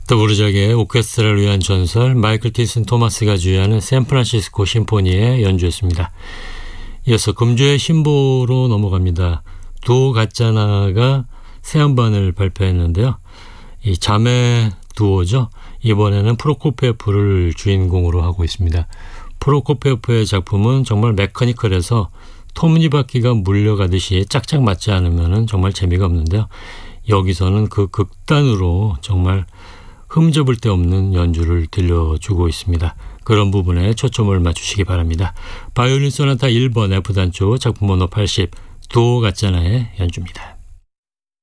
더부르작의 오케스트라를 위한 전설 마이클 틴슨 토마스가 주연하는 샌프란시스코 심포니에 연주했습니다. 이어서 금주의 신보로 넘어갑니다. 두오 갓자나가 새 음반을 발표했는데요. 이 자매 두오죠. 이번에는 프로코피에프를 주인공으로 하고 있습니다. 프로코피에프의 작품은 정말 메커니컬해서 톱니바퀴가 물려가듯이 짝짝 맞지 않으면 정말 재미가 없는데요. 여기서는 그 극단으로 정말 흠잡을 데 없는 연주를 들려주고 있습니다. 그런 부분에 초점을 맞추시기 바랍니다. 바이올린 소나타 1번 F단조 작품 번호 80 두오 갓자나의 연주입니다.